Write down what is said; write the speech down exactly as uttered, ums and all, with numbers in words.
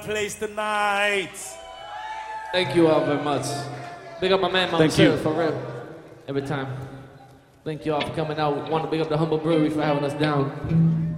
place tonight. Thank you all very much. Big up my man, Mama Sarah, for real. Every time. Thank you all for coming out. Want to big up the Humble Brewery for having us down.